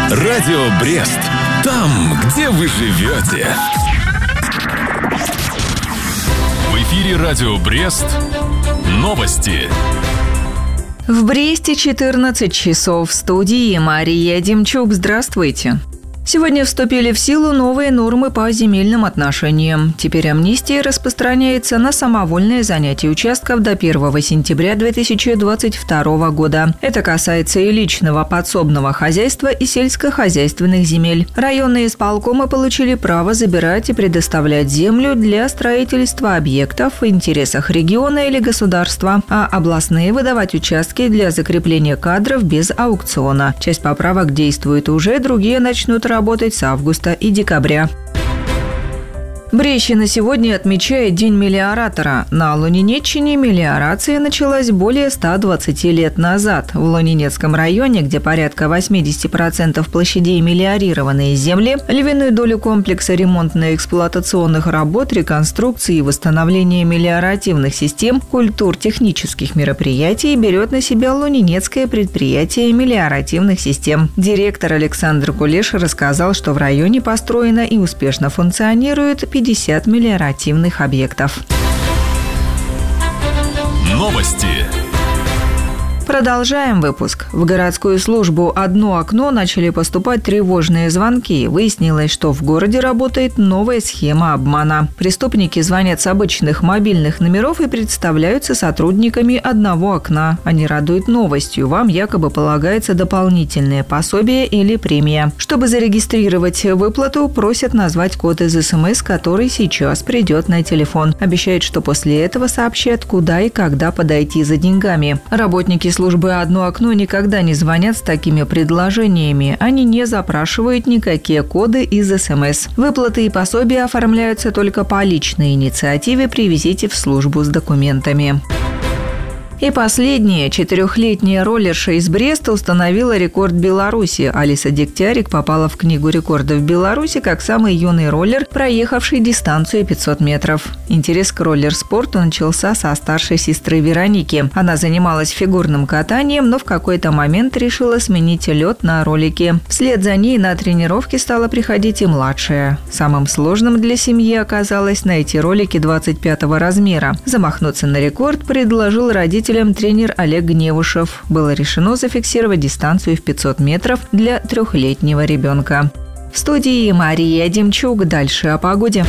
Радио Брест. Там, где вы живете. В эфире Радио Брест. Новости. В Бресте 14 часов. В студии Мария Демчук. Здравствуйте. Сегодня вступили в силу новые нормы по земельным отношениям. Теперь амнистия распространяется на самовольное занятие участков до 1 сентября 2022 года. Это касается и личного подсобного хозяйства, и сельскохозяйственных земель. Районные исполкомы получили право забирать и предоставлять землю для строительства объектов в интересах региона или государства, а областные выдавать участки для закрепления кадров без аукциона. Часть поправок действует уже, другие начнут работать с августа и декабря. Брещина сегодня отмечает День мелиоратора. На Лунинеччине мелиорация началась более 120 лет назад. В Лунинецком районе, где порядка 80% площадей мелиорированные земли, львиную долю комплекса ремонтно-эксплуатационных работ, реконструкции и восстановления мелиоративных систем, культур-технических мероприятий берет на себя Лунинецкое предприятие мелиоративных систем. Директор Александр Кулеш рассказал, что в районе построено и успешно функционирует 50 мелиоративных объектов. Новости. Продолжаем выпуск. В городскую службу «Одно окно» начали поступать тревожные звонки. Выяснилось, что в городе работает новая схема обмана. Преступники звонят с обычных мобильных номеров и представляются сотрудниками «Одного окна». Они радуют новостью. Вам якобы полагается дополнительное пособие или премия. Чтобы зарегистрировать выплату, просят назвать код из СМС, который сейчас придет на телефон. Обещают, что после этого сообщат, куда и когда подойти за деньгами. Работники службы «Одно окно» никогда не звонят с такими предложениями. Они не запрашивают никакие коды из СМС. Выплаты и пособия оформляются только по личной инициативе. Привезите в службу с документами. И последнее. 4-летняя роллерша из Бреста установила рекорд Беларуси. Алиса Дегтярик попала в Книгу рекордов Беларуси как самый юный роллер, проехавший дистанцию 500 метров. Интерес к роллер-спорту начался со старшей сестры Вероники. Она занималась фигурным катанием, но в какой-то момент решила сменить лед на ролики. Вслед за ней на тренировки стала приходить и младшая. Самым сложным для семьи оказалось найти ролики 25-го размера. Замахнуться на рекорд предложил родителям тренер Олег Гневушев. Было решено зафиксировать дистанцию в 500 метров для 3-летнего ребенка. В студии Мария Демчук. Дальше о погоде.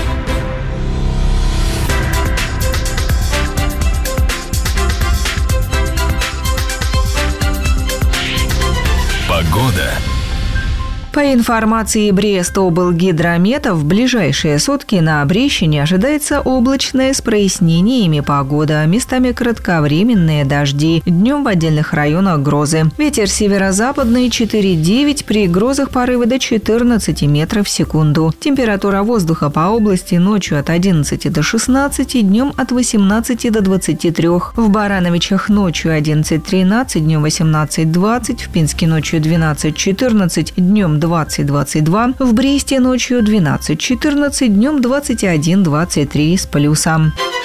Погода. По информации Брестоблгидромета, в ближайшие сутки на Брещине ожидается облачная с прояснениями погода, местами кратковременные дожди, днем в отдельных районах грозы. Ветер северо-западный 4,9, при грозах порывы до 14 метров в секунду. Температура воздуха по области ночью от 11 до 16, днем от 18 до 23. В Барановичах ночью 11-13, днем 18-20, в Пинске ночью 12-14, днем 20-22, в Бресте ночью 12-14, днем 21-23 с плюсом.